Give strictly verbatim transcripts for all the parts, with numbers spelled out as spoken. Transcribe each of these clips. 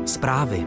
Zprávy.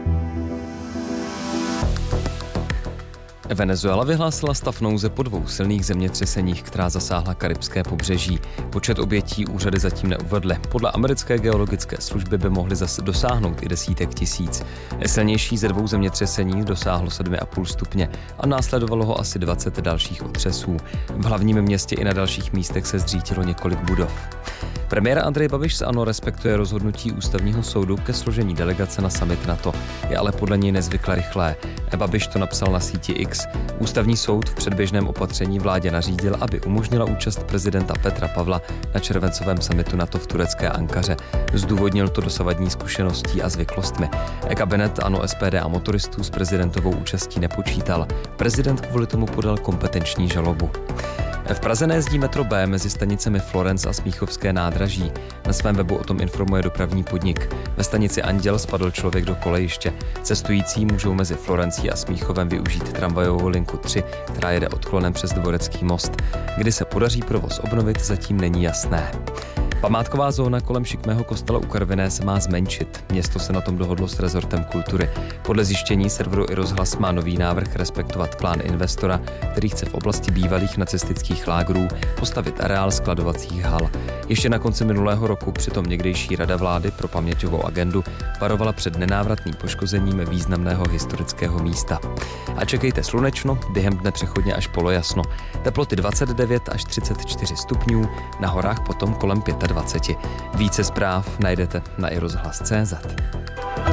Venezuela vyhlásila stav nouze po dvou silných zemětřeseních, která zasáhla karibské pobřeží. Počet obětí úřady zatím neuvedly. Podle americké geologické služby by mohly zase dosáhnout i desítek tisíc. Silnější ze dvou zemětřesení dosáhlo sedm a půl stupně a následovalo ho asi dvacet dalších otřesů. V hlavním městě i na dalších místech se zřítilo několik budov. Premiér Andrej Babiš z ANO respektuje rozhodnutí ústavního soudu ke složení delegace na summit NATO. Je ale podle něj nezvykle rychlé. Babiš to napsal na síti X. Ústavní soud v předběžném opatření vládě nařídil, aby umožnila účast prezidenta Petra Pavla na červencovém summitu NATO v turecké Ankaře. Zdůvodnil to dosavadní zkušeností a zvyklostmi. Kabinet ANO, S P D a motoristů s prezidentovou účastí nepočítal. Prezident kvůli tomu podal kompetenční žalobu. V Praze nejezdí metro B mezi stanicemi Florence a Smíchovské nádraží. Na svém webu o tom informuje dopravní podnik. Ve stanici Anděl spadl člověk do kolejiště. Cestující můžou mezi Florencí a Smíchovem využít tramvajovou linku tři, která jede odklonem přes Dvorecký most. Kdy se podaří provoz obnovit, zatím není jasné. Památková zóna kolem šikmého kostela u Karviné se má zmenšit. Město se na tom dohodlo s rezortem kultury. Podle zjištění serveru i rozhlas má nový návrh respektovat plán investora, který chce v oblasti bývalých nacistických lágrů postavit areál skladovacích hal. Ještě na konci minulého roku přitom někdejší rada vlády pro paměťovou agendu varovala před nenávratným poškozením významného historického místa. A čekejte slunečno, během dne přechodně až polojasno. Teploty dvacet devět až třicet čtyři stupňů, na horách potom kolem dvacet pět. Více zpráv najdete na i rozhlas tečka cé zet.